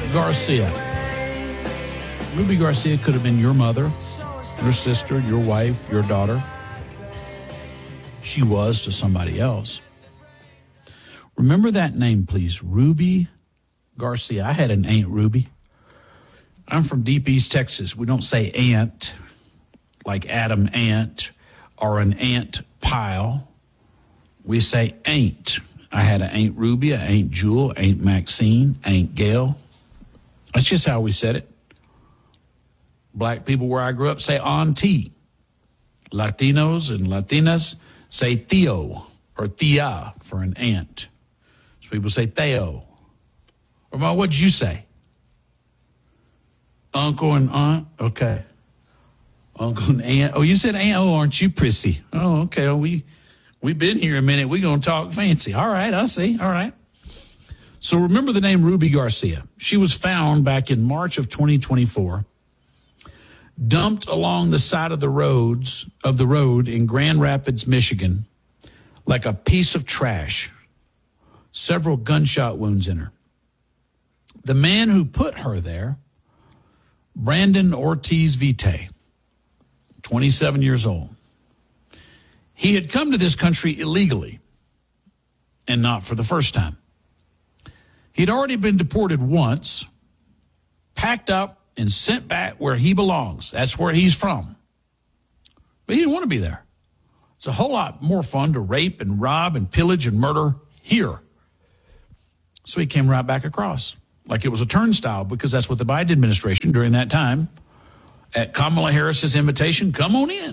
Garcia. Ruby Garcia could have been your mother, your sister, your wife, your daughter. She was to somebody else. Remember that name, please. Ruby Garcia. I had an Aunt Ruby. I'm from Deep East Texas. We don't say aunt like Adam Ant or an ant pile. We say ain't. I had an Aunt Ruby, an Aunt Jewel, Aunt Maxine, Aunt Gail. That's just how we said it. Black people where I grew up say auntie. Latinos and Latinas say tío or tía for an aunt. So people say Theo. Or Mom, what'd you say? Uncle and aunt? Okay. Uncle and aunt. Oh, you said aunt? Oh, aren't you prissy? Oh, okay. Well, we've been here a minute. We're going to talk fancy. All right, I see. All right. So remember the name Ruby Garcia. She was found back in March of 2024, dumped along the side of the road in Grand Rapids, Michigan, like a piece of trash. Several gunshot wounds in her. The man who put her there, Brandon Ortiz Vite, 27 years old. He had come to this country illegally and not for the first time. He'd already been deported once, packed up, and sent back where he belongs. That's where he's from. But he didn't want to be there. It's a whole lot more fun to rape and rob and pillage and murder here. So he came right back across like it was a turnstile, because that's what the Biden administration during that time, at Kamala Harris's invitation, come on in.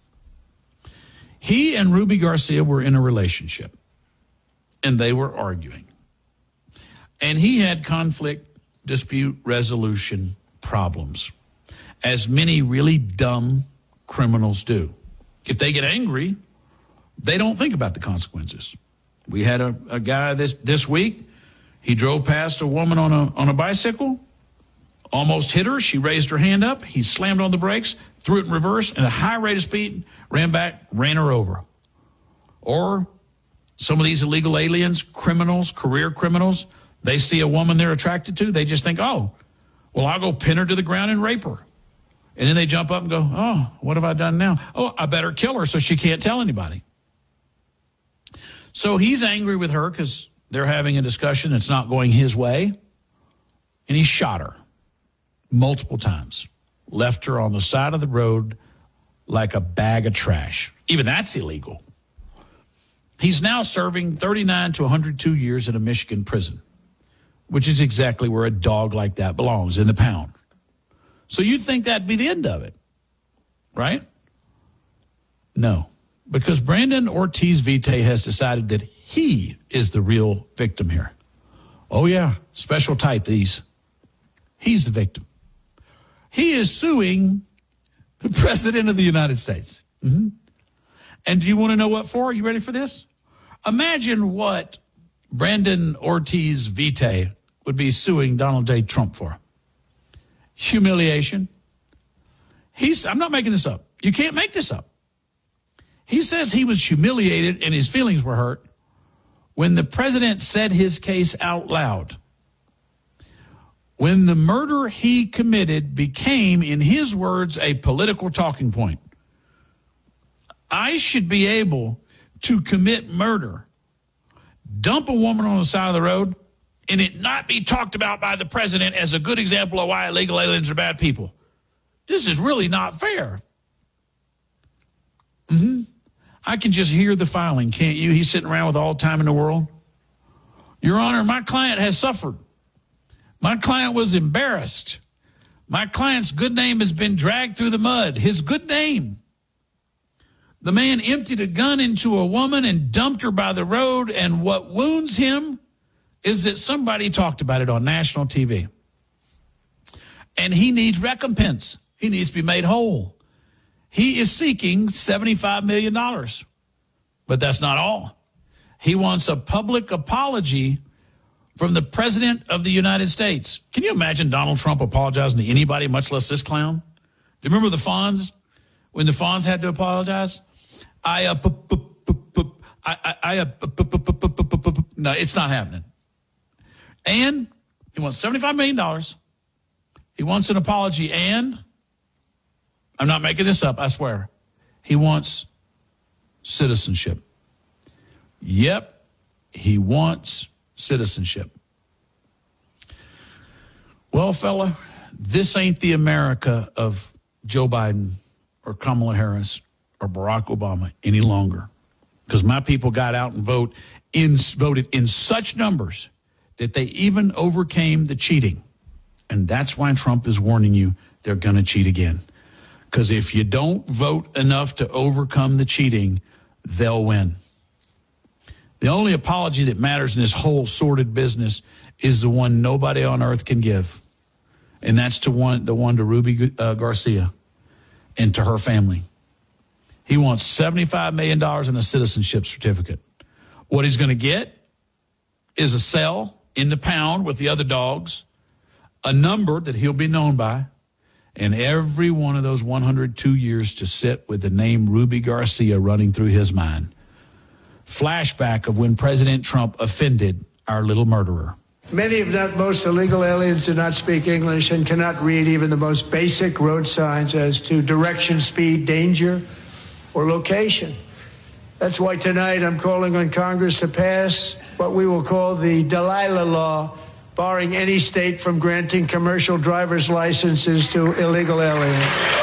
He and Ruby Garcia were in a relationship, and they were arguing. And he had conflict dispute resolution problems, as many really dumb criminals do. If they get angry, they don't think about the consequences. We had a guy this week. He drove past a woman on a bicycle, almost hit her. She raised her hand up. He slammed on the brakes, threw it in reverse at a high rate of speed, ran back, ran her over. Or some of these illegal aliens, criminals, career criminals, they see a woman they're attracted to. They just think, oh, well, I'll go pin her to the ground and rape her. And then they jump up and go, oh, what have I done now? Oh, I better kill her so she can't tell anybody. So he's angry with her because they're having a discussion that's not going his way. And he shot her multiple times, left her on the side of the road like a bag of trash. Even that's illegal. He's now serving 39 to 102 years in a Michigan prison, which is exactly where a dog like that belongs, in the pound. So you'd think that'd be the end of it, right? No, because Brandon Ortiz Vite has decided that he is the real victim here. Oh, yeah, special type these. He's the victim. He is suing the President of the United States. Mm-hmm. And do you want to know what for? Are you ready for this? Imagine what Brandon Ortiz Vite would be suing Donald J. Trump for. Humiliation. I'm not making this up. You can't make this up. He says he was humiliated and his feelings were hurt when the president said his case out loud. When the murder he committed became, in his words, a political talking point. I should be able to commit murder, dump a woman on the side of the road, and it not be talked about by the president as a good example of why illegal aliens are bad people. This is really not fair. I can just hear the filing, can't you? He's sitting around with all the time in the world. Your Honor, my client has suffered. My client was embarrassed. My client's good name has been dragged through the mud. His good name. The man emptied a gun into a woman and dumped her by the road, and what wounds him is that somebody talked about it on national TV. And he needs recompense. He needs to be made whole. He is seeking $75 million. But that's not all. He wants a public apology from the President of the United States. Can you imagine Donald Trump apologizing to anybody, much less this clown? Do you remember the Fonz? When the Fonz had to apologize? No, it's not happening. And He wants $75 million. He wants an apology, and I'm not making this up, I swear. He wants citizenship. Yep, he wants citizenship. Well, fella, this ain't the America of Joe Biden or Kamala Harris or Barack Obama any longer, because my people got out and voted in such numbers that they even overcame the cheating. And that's why Trump is warning you they're going to cheat again. Because if you don't vote enough to overcome the cheating, they'll win. The only apology that matters in this whole sordid business is the one nobody on earth can give. And that's the one to Ruby Garcia and to her family. He wants $75 million in a citizenship certificate. What he's going to get is a cell in the pound with the other dogs, a number that he'll be known by, and every one of those 102 years to sit with the name Ruby Garcia running through his mind. Flashback of when President Trump offended our little murderer. Many, if not most, illegal aliens do not speak English and cannot read even the most basic road signs as to direction, speed, danger, or location. That's why tonight I'm calling on Congress to pass what we will call the Delilah Law, barring any state from granting commercial driver's licenses to illegal aliens.